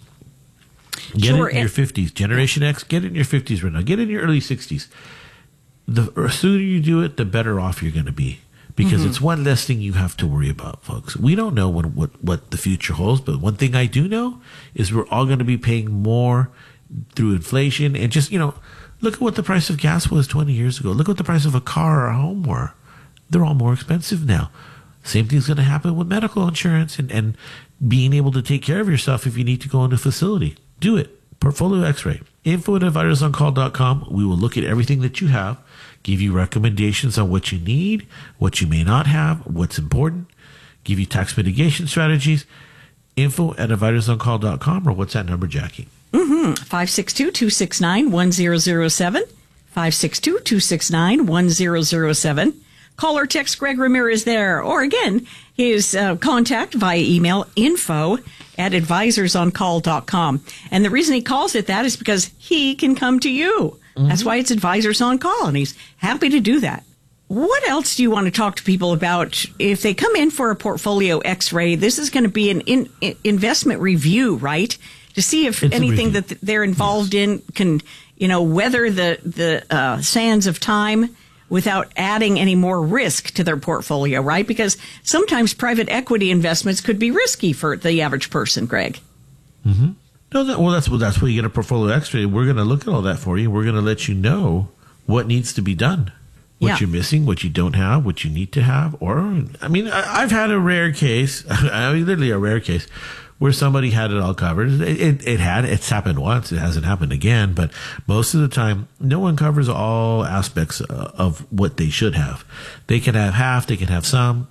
Get sure, it in your fifties. Generation X, get it in your fifties right now. Get it in your early sixties. The sooner you do it, the better off you're going to be. Because mm-hmm. it's one less thing you have to worry about, folks. We don't know what, what, what the future holds, but one thing I do know is we're all going to be paying more through inflation. And just, you know, look at what the price of gas was twenty years ago. Look what the price of a car or a home were. They're all more expensive now. Same thing's going to happen with medical insurance and, and being able to take care of yourself if you need to go in a facility. Do it. Portfolio X-Ray. Info at advisors on call dot com. We will look at everything that you have, give you recommendations on what you need, what you may not have, what's important, give you tax mitigation strategies. Info at advisors on call dot com, or what's that number, Jackie? Mm-hmm. five six two, two six nine, one zero zero seven. five six two, two six nine, one zero zero seven. Call or text Greg Ramirez there. Or again, his uh, contact via email, info at advisors on call dot com. And the reason he calls it that is because he can come to you. Mm-hmm. That's why it's Advisors on Call, and he's happy to do that. What else do you want to talk to people about if they come in for a portfolio X-ray? This is going to be an in, in, investment review, right? To see if It's anything that they're involved yes. in can, you know, weather the the uh, sands of time without adding any more risk to their portfolio, right? Because sometimes private equity investments could be risky for the average person, Greg. Mm-hmm. No, that, well, that's well, that's where you get a portfolio X-ray. We're going to look at all that for you. We're going to let you know what needs to be done, what yeah. you're missing, what you don't have, what you need to have. Or, I mean, I, I've had a rare case, I mean, literally a rare case, where somebody had it all covered. It, it, it had, it's happened once. It hasn't happened again. But most of the time, no one covers all aspects of what they should have. They can have half. They can have some.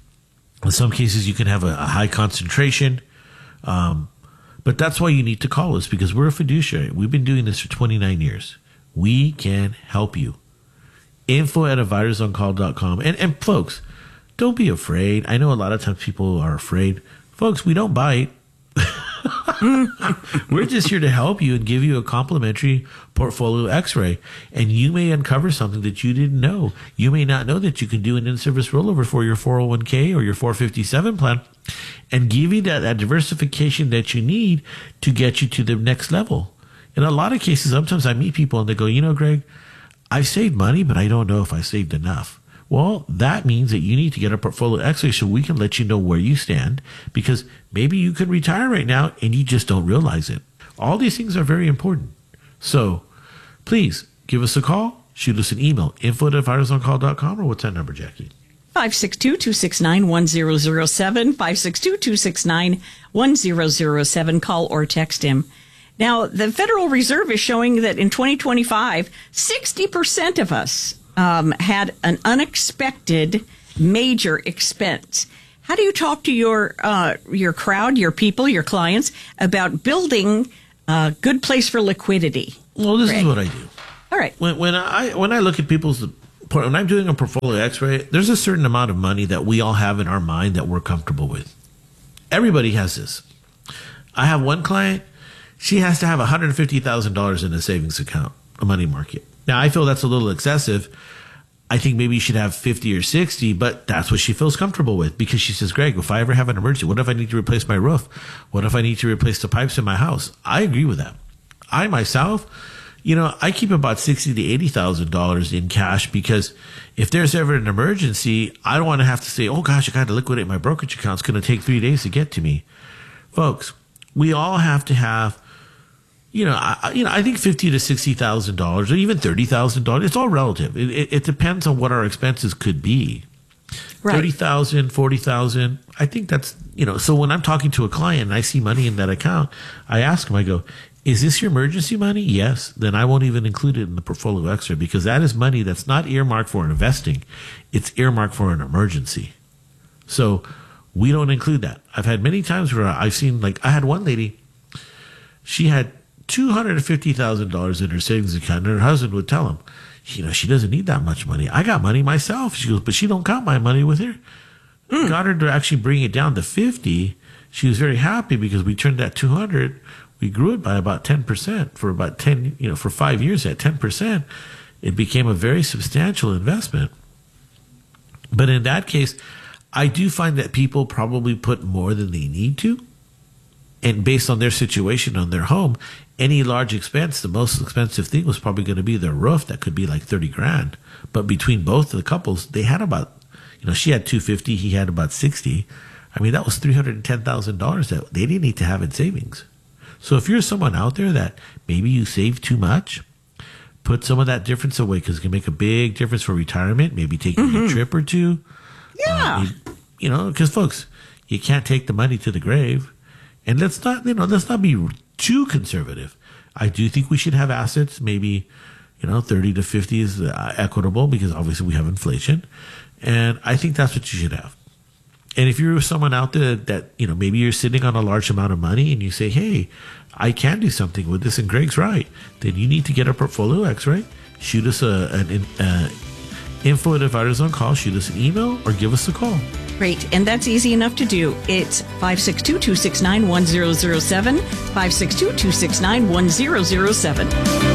In some cases, you can have a, a high concentration. Um, But that's why you need to call us, because we're a fiduciary. We've been doing this for twenty-nine years. We can help you. Info at advisors on call dot com. And, and folks, don't be afraid. I know a lot of times people are afraid. Folks, we don't bite. We're just here to help you and give you a complimentary portfolio X-ray. And you may uncover something that you didn't know. You may not know that you can do an in-service rollover for your four oh one k or your four fifty-seven plan, and give you that, that diversification that you need to get you to the next level. In a lot of cases, sometimes I meet people and they go, you know, Greg, I've saved money, but I don't know if I saved enough. Well, that means that you need to get a portfolio x-ray so we can let you know where you stand, because maybe you could retire right now and you just don't realize it. All these things are very important. So please give us a call, shoot us an email, info at advisors on call dot com, or what's that number, Jackie? five six two, two six nine, one zero zero seven, five six two, two six nine, one zero zero seven. Call or text him. Now, the Federal Reserve is showing that in twenty twenty-five, sixty percent of us um, had an unexpected major expense. How do you talk to your uh, your crowd, your people, your clients about building a good place for liquidity? Well, this Greg? is what I do. All right. When, when I when I look at people's when I'm doing a portfolio x-ray, there's a certain amount of money that we all have in our mind that we're comfortable with. Everybody has this. I have one client, she has to have one hundred fifty thousand dollars in a savings account, a money market. Now, I feel that's a little excessive. I think maybe you should have fifty or sixty, but that's what she feels comfortable with, because she says, Greg, if I ever have an emergency, what if I need to replace my roof? What if I need to replace the pipes in my house? I agree with that. I myself, you know, I keep about sixty to eighty thousand dollars in cash, because if there's ever an emergency, I don't want to have to say, oh gosh, I got to liquidate my brokerage account. It's going to take three days to get to me. Folks, we all have to have, you know, I, you know, I think fifty to sixty thousand dollars, or even thirty thousand dollars. It's all relative. It, it, it depends on what our expenses could be. Right. thirty thousand, forty thousand. I think that's, you know, so when I'm talking to a client and I see money in that account, I ask them, I go, is this your emergency money? Yes. Then I won't even include it in the portfolio extra, because that is money that's not earmarked for investing. It's earmarked for an emergency. So we don't include that. I've had many times where I've seen, like, I had one lady, she had two hundred fifty thousand dollars in her savings account, and her husband would tell him, you know, she doesn't need that much money. I got money myself. She goes, but she don't count my money with her. Mm. Got her to actually bring it down to fifty. She was very happy because we turned that two hundred. We grew it by about ten percent for about ten, you know, for five years at ten percent. It became a very substantial investment. But in that case, I do find that people probably put more than they need to. And based on their situation on their home, any large expense, the most expensive thing was probably going to be their roof. That could be like thirty grand. But between both of the couples, they had about, you know, she had two hundred fifty, he had about sixty. I mean, that was three hundred ten thousand dollars that they didn't need to have in savings. So if you're someone out there that maybe you save too much, put some of that difference away, because it can make a big difference for retirement, maybe taking mm-hmm. a trip or two. Yeah. Uh, you know, because folks, you can't take the money to the grave. And let's not, you know, let's not be too conservative. I do think we should have assets, maybe, you know, thirty to fifty is uh, equitable, because obviously we have inflation. And I think that's what you should have. And if you're someone out there that, you know, maybe you're sitting on a large amount of money and you say, hey, I can do something with this, and Greg's right, then you need to get a portfolio x-ray, shoot us a, an uh, info at Advisors on Call, shoot us an email, or give us a call. Great. And that's easy enough to do. It's five six two, two six nine, one zero zero seven, five six two, two six nine, one zero zero seven.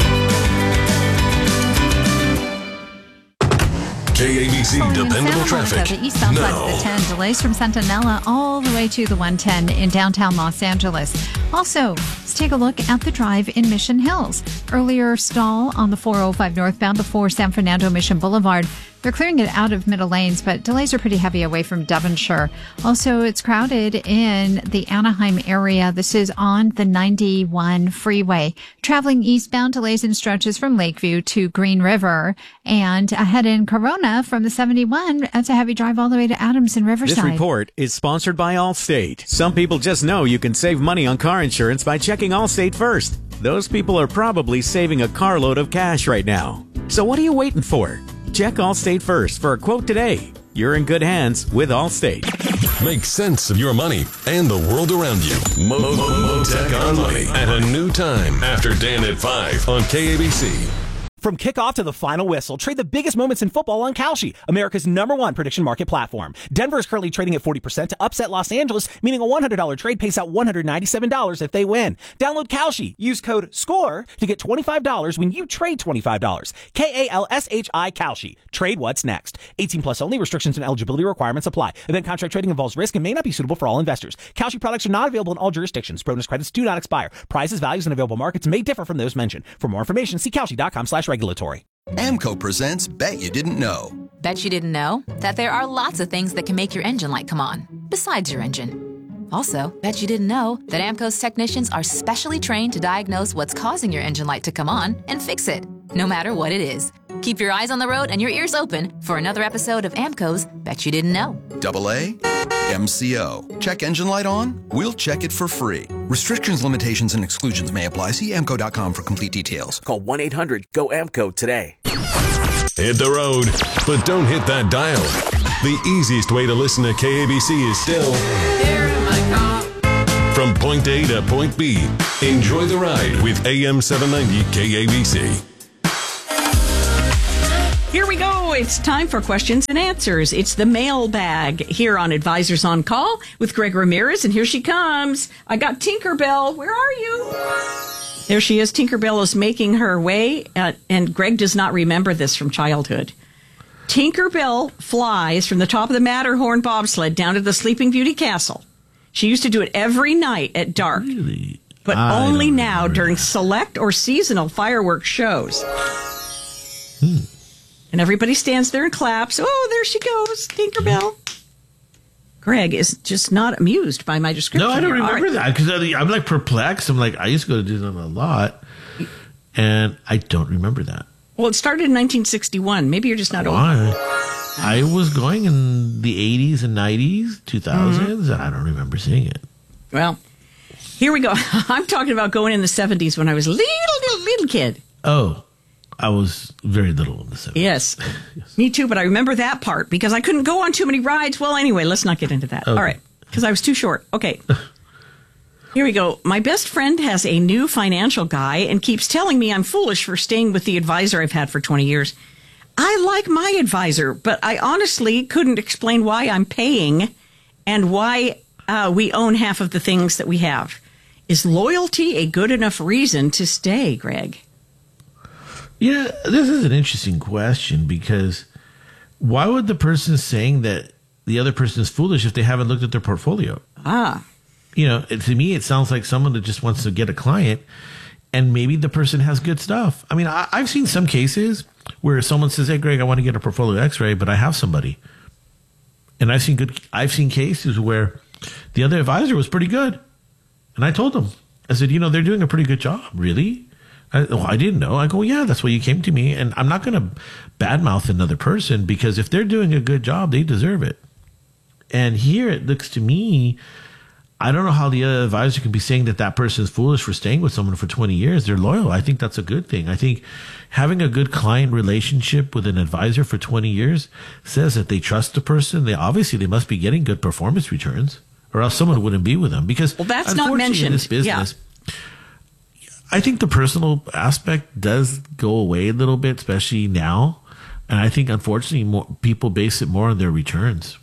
K A B C dependable traffic. The eastbound side No. of the ten, delays from Centinela all the way to the one ten in downtown Los Angeles. Also, let's take a look at the drive in Mission Hills. Earlier stall on the four oh five northbound before San Fernando Mission Boulevard. They're clearing it out of middle lanes, but delays are pretty heavy away from Devonshire. Also, it's crowded in the Anaheim area. This is on the ninety-one freeway. Traveling eastbound, delays in stretches from Lakeview to Green River. And ahead in Corona from the seventy-one, that's a heavy drive all the way to Adams and Riverside. This report is sponsored by Allstate. Some people just know you can save money on car insurance by checking Allstate first. Those people are probably saving a carload of cash right now. So what are you waiting for? Check Allstate first for a quote today. You're in good hands with Allstate. Make sense of your money and the world around you. Mo, Mo, Mo Tech on Money at a new time after Dan at five on K A B C. From kickoff to the final whistle, trade the biggest moments in football on Kalshi, America's number one prediction market platform. Denver is currently trading at forty percent to upset Los Angeles, meaning a one hundred dollars trade pays out one hundred ninety-seven dollars if they win. Download Kalshi. Use code SCORE to get twenty-five dollars when you trade twenty-five dollars. K A L S H I Kalshi. Trade what's next. eighteen plus only. Restrictions and eligibility requirements apply. Event contract trading involves risk and may not be suitable for all investors. Kalshi products are not available in all jurisdictions. Bonus credits do not expire. Prices, values, and available markets may differ from those mentioned. For more information, see Kalshi dot com slash regulatory. AMCO presents Bet You Didn't Know. bet you didn't know that there are lots of things that can make your engine light come on, besides your engine. Also, bet you didn't know that AMCO's technicians are specially trained to diagnose what's causing your engine light to come on and fix it, no matter what it is. Keep your eyes on the road and your ears open for another episode of AMCO's Bet You Didn't Know. Double A, M C O. Check engine light on? We'll check it for free. Restrictions, limitations, and exclusions may apply. See A M C O dot com for complete details. Call one eight hundred G O A M C O today. Hit the road, but don't hit that dial. The easiest way to listen to K A B C is still here in my car. From point A to point B. Enjoy the ride with A M seven ninety K A B C. Here we go. It's time for questions and answers. It's the mailbag here on Advisors on Call with Greg Ramirez, and here she comes. I got Tinkerbell. Where are you? There she is. Tinkerbell is making her way, uh, and Greg does not remember this from childhood. Tinkerbell flies from the top of the Matterhorn bobsled down to the Sleeping Beauty Castle. She used to do it every night at dark, really? but I only now remember. during select or seasonal fireworks shows. Hmm. And everybody stands there and claps. Oh, there she goes, Tinkerbell. Greg is just not amused by my description. No, I don't here. remember All right. that because I'm like perplexed. I'm like, I used to go to Disneyland a lot, and I don't remember that. Well, it started in nineteen sixty-one. Maybe you're just not old. Why? I was going in the eighties and nineties, two thousands, mm-hmm. and I don't remember seeing it. Well, here we go. I'm talking about going in the seventies when I was a little, little, little kid. Oh, I was very little in the seventies. Yes. yes. Me too, but I remember that part because I couldn't go on too many rides. Well, anyway, let's not get into that. Okay. All right, because I was too short. Okay. Here we go. My best friend has a new financial guy and keeps telling me I'm foolish for staying with the advisor I've had for twenty years. I like my advisor, but I honestly couldn't explain why I'm paying and why uh, we own half of the things that we have. Is loyalty a good enough reason to stay, Greg? Yeah, this is an interesting question because why would the person saying that the other person is foolish if they haven't looked at their portfolio? Ah. You know, to me, it sounds like someone that just wants to get a client and maybe the person has good stuff. I mean, I, I've seen some cases where someone says, hey, Greg, I want to get a portfolio x-ray, but I have somebody. And I've seen good, I've seen cases where the other advisor was pretty good. And I told them, I said, you know, they're doing a pretty good job. Really? I, well, I didn't know. I go, yeah, that's why you came to me. And I'm not going to badmouth another person because if they're doing a good job, they deserve it. And here it looks to me, I don't know how the other advisor can be saying that that person is foolish for staying with someone for twenty years. They're loyal. I think that's a good thing. I think having a good client relationship with an advisor for twenty years says that they trust the person. They obviously they must be getting good performance returns or else someone wouldn't be with them because well, that's not mentioned in this business. Yeah. I think the personal aspect does go away a little bit, especially now. And I think, unfortunately, more people base it more on their returns.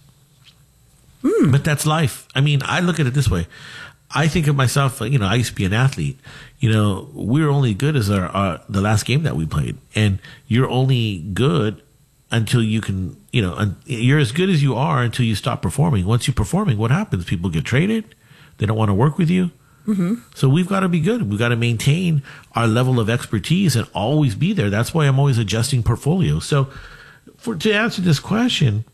Mm. But that's life. I mean, I look at it this way. I think of myself, you know, I used to be an athlete. You know, we're only good as our, our the last game that we played. And you're only good until you can, you know, you're as good as you are until you stop performing. Once you're performing, what happens? People get traded. They don't want to work with you. Mm-hmm. So we've got to be good. We've got to maintain our level of expertise and always be there. That's why I'm always adjusting portfolio. So for to answer this question,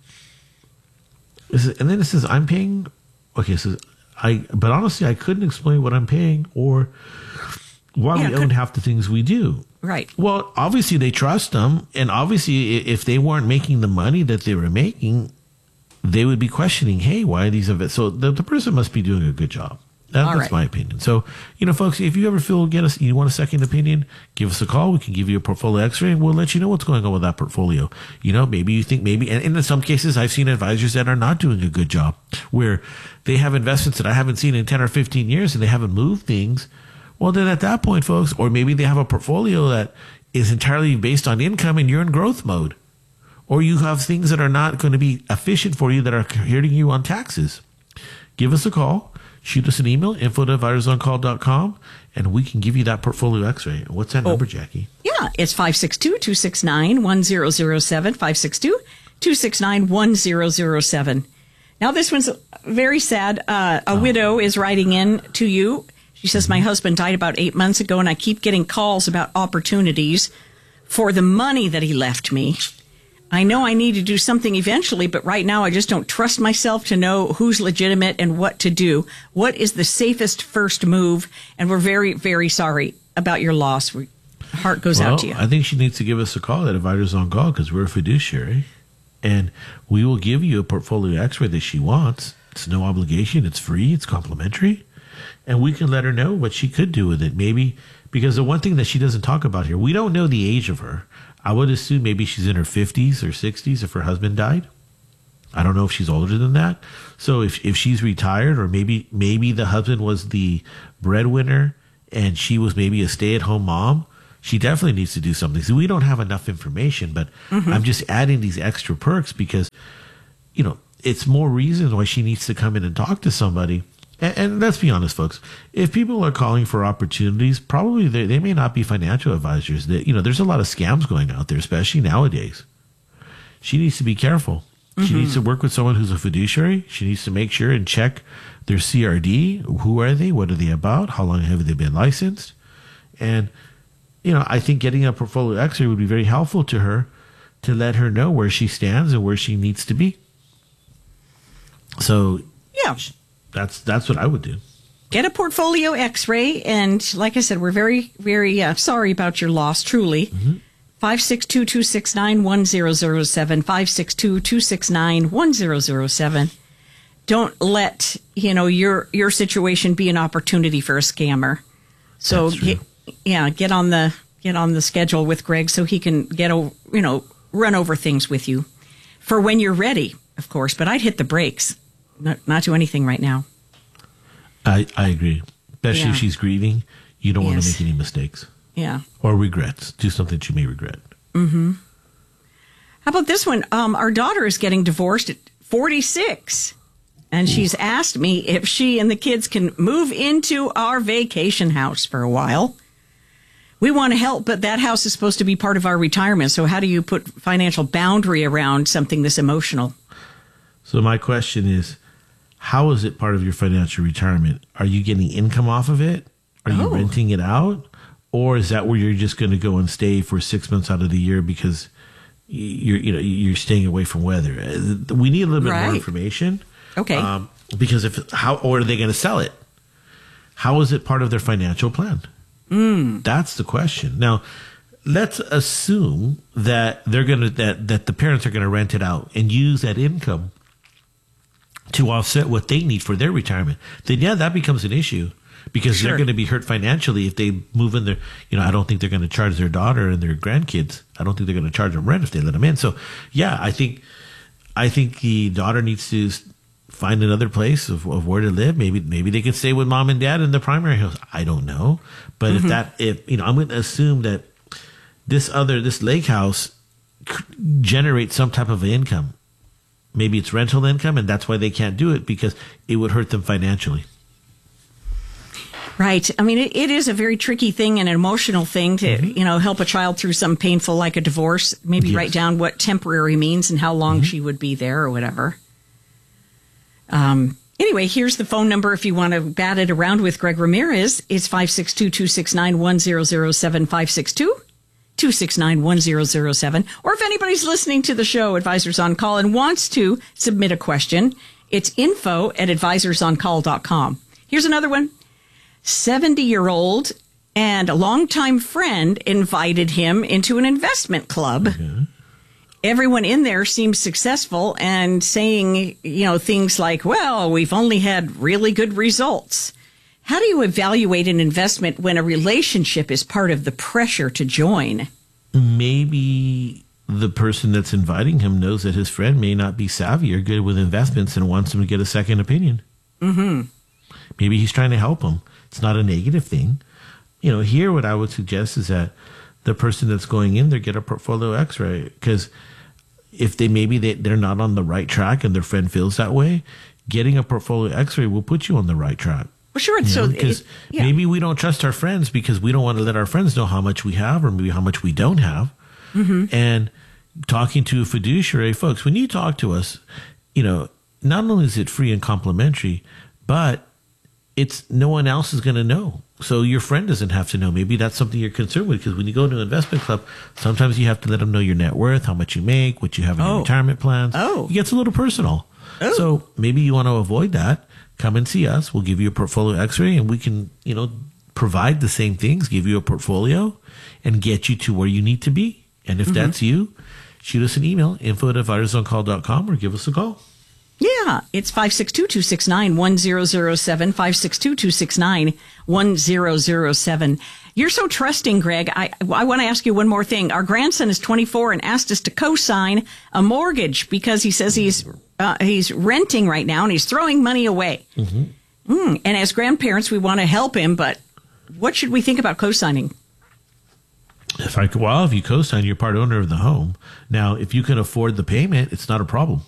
is it, and then it says I'm paying. Okay, so I. But honestly, I couldn't explain what I'm paying or why yeah, we own half the things we do. Right. Well, obviously they trust them, and obviously if they weren't making the money that they were making, they would be questioning, hey, why are these events? So the, the person must be doing a good job. That, that's right. My opinion. So, you know, folks, if you ever feel get us, you want a second opinion, give us a call. We can give you a portfolio x-ray and we'll let you know what's going on with that portfolio. You know, maybe you think maybe, and in some cases, I've seen advisors that are not doing a good job where they have investments that I haven't seen in ten or fifteen years and they haven't moved things. Well, then at that point, folks, or maybe they have a portfolio that is entirely based on income and you're in growth mode. Or you have things that are not going to be efficient for you that are hurting you on taxes. Give us a call. Shoot us an email, info at advisors on call dot com, and we can give you that portfolio x-ray. What's that oh. number, Jackie? Yeah, it's five six two, two six nine, one zero zero seven, five six two, two six nine, one zero zero seven. Now, this one's very sad. Uh, a oh. widow is writing in to you. She says, mm-hmm. my husband died about eight months ago, and I keep getting calls about opportunities for the money that he left me. I know I need to do something eventually, but right now I just don't trust myself to know who's legitimate and what to do. What is the safest first move? And we're very, very sorry about your loss. We, heart goes well, out to you. I think she needs to give us a call at Advisors on Call because we're a fiduciary. And we will give you a portfolio x-ray that she wants. It's no obligation. It's free. It's complimentary. And we can let her know what she could do with it. Maybe because the one thing that she doesn't talk about here, we don't know the age of her. I would assume maybe she's in her fifties or sixties if her husband died. I don't know if she's older than that. So if if she's retired, or maybe maybe the husband was the breadwinner and she was maybe a stay-at-home mom, she definitely needs to do something. So we don't have enough information, but mm-hmm. I'm just adding these extra perks because, you know, it's more reasons why she needs to come in and talk to somebody. And, and let's be honest, folks, if people are calling for opportunities, probably they, they may not be financial advisors. That, you know, there's a lot of scams going out there, especially nowadays. She needs to be careful. Mm-hmm. She needs to work with someone who's a fiduciary. She needs to make sure and check their C R D. Who are they? What are they about? How long have they been licensed? And, you know, I think getting a portfolio x-ray would be very helpful to her to let her know where she stands and where she needs to be. So, yeah. That's that's what I would do. Get a portfolio x-ray. And like I said, we're very, very uh, sorry about your loss, truly. Mm-hmm. five six two, two six nine, one zero zero seven, five six two, two six nine, one zero zero seven. Don't let, you know, your your situation be an opportunity for a scammer. So, get, yeah, get on the get on the schedule with Greg so he can get, o- you know, run over things with you for when you're ready, of course. But I'd hit the brakes. Not, not do anything right now. I, I agree. Especially Yeah. if she's grieving, you don't want to Yes. make any mistakes. Yeah. Or regrets. Do something that you may regret. Mm-hmm. How about this one? Um, our daughter is getting divorced at forty-six. And she's asked me if she and the kids can move into our vacation house for a while. We want to help, but that house is supposed to be part of our retirement. So how do you put financial boundary around something this emotional? So my question is, how is it part of your financial retirement? Are you getting income off of it? Are you Oh. renting it out? Or is that where you're just going to go and stay for six months out of the year because you're, you know, you're staying away from weather? We need a little bit Right. more information. Okay. Um, because if how or are they going to sell it? How is it part of their financial plan? Mm. That's the question. Now, let's assume that they're going to that that the parents are going to rent it out and use that income to offset what they need for their retirement. Then yeah, that becomes an issue because Sure. they're going to be hurt financially if they move in there. You know, I don't think they're going to charge their daughter and their grandkids. I don't think they're going to charge them rent if they let them in. So yeah, I think I think the daughter needs to find another place of, of where to live. Maybe maybe they could stay with mom and dad in the primary house. I don't know, but Mm-hmm. if that if you know, I'm going to assume that this other this lake house c- generates some type of income. Maybe it's rental income, and that's why they can't do it because it would hurt them financially. Right. I mean, it, it is a very tricky thing and an emotional thing to, Mm-hmm. you know, help a child through some painful, like a divorce. Maybe Yes. write down what temporary means and how long Mm-hmm. she would be there or whatever. Um. Anyway, here's the phone number if you want to bat it around with Greg Ramirez. It's five six two, two six nine, one zero zero seven, five six two, two six nine, one zero zero seven. Or if anybody's listening to the show, Advisors on Call, and wants to submit a question, it's info at advisors on call dot com. Here's another one. seventy-year-old and a longtime friend invited him into an investment club. Okay. Everyone in there seems successful and saying, you know, things like, well, we've only had really good results. How do you evaluate an investment when a relationship is part of the pressure to join? Maybe the person that's inviting him knows that his friend may not be savvy or good with investments and wants him to get a second opinion. Mm-hmm. Maybe he's trying to help him. It's not a negative thing. You know, here what I would suggest is that the person that's going in there get a portfolio x-ray, because if they maybe they, they're not on the right track and their friend feels that way, getting a portfolio x-ray will put you on the right track. Well, sure. You So know, because it- yeah. maybe we don't trust our friends because we don't want to let our friends know how much we have or maybe how much we don't have. Mm-hmm. And talking to a fiduciary, folks, when you talk to us, you know, not only is it free and complimentary, but it's no one else is going to know. So your friend doesn't have to know. Maybe that's something you're concerned with, because when you go to an investment club, sometimes you have to let them know your net worth, how much you make, what you have in Oh. your retirement plans. Oh. It gets a little personal. Oh. So maybe you want to avoid that. Come and see us. We'll give you a portfolio x-ray, and we can, you know, provide the same things, give you a portfolio, and get you to where you need to be. And if Mhm. that's you, shoot us an email, info at advisors on call dot com, or give us a call. Yeah, it's five six two, two six nine, one zero zero seven, five six two, two six nine, one zero zero seven. You're so trusting, Greg. I, I want to ask you one more thing. Our grandson is twenty-four and asked us to co-sign a mortgage because he says he's uh, he's renting right now and he's throwing money away. Mm-hmm. Mm, and as grandparents, we want to help him, but what should we think about co-signing? If I could, well, if you co-sign, you're part owner of the home. Now, if you can afford the payment, it's not a problem.